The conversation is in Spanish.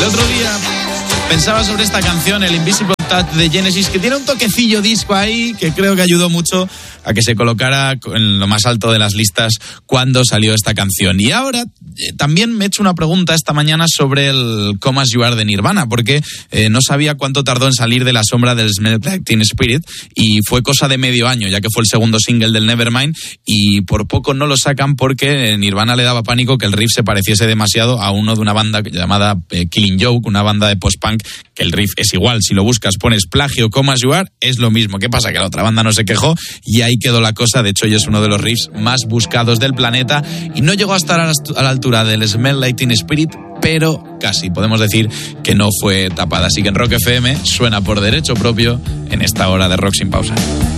El otro día pensaba sobre esta canción, el Invisible Touch de Genesis, que tiene un toquecillo disco ahí que creo que ayudó mucho a que se colocara en lo más alto de las listas cuando salió esta canción. Y ahora también me he hecho una pregunta esta mañana sobre el Come As You Are de Nirvana, porque no sabía cuánto tardó en salir de la sombra del Smells Like Teen Spirit, y fue cosa de medio año, ya que fue el segundo single del Nevermind, y por poco no lo sacan porque Nirvana le daba pánico que el riff se pareciese demasiado a uno de una banda llamada Killing Joke, una banda de post-punk, que el riff es igual. Si lo buscas, pones plagio Come As You Are, es lo mismo. ¿Qué pasa? Que la otra banda no se quejó y ahí quedó la cosa. De hecho, hoy es uno de los riffs más buscados del planeta y no llegó a estar a la altura del Smell Like Teen Spirit, pero casi. Podemos decir que no fue tapada. Así que en Rock FM suena por derecho propio en esta hora de Rock Sin Pausa.